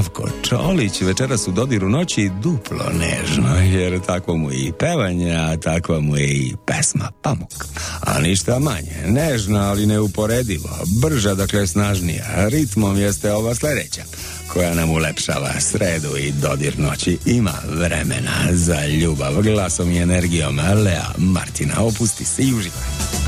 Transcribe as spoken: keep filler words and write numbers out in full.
Zdravko Čolić večeras u dodiru noći duplo nežno, jer takvo mu je i pevanje, a takva mu je i pesma Pamuk. A ništa manje, nežna, ali neuporedivo, brža, dakle snažnija, ritmom jeste ova sljedeća, koja nam ulepšava sredu i dodir noći. Ima vremena za ljubav, glasom i energijom Lea Martina. Opusti se i uživaj.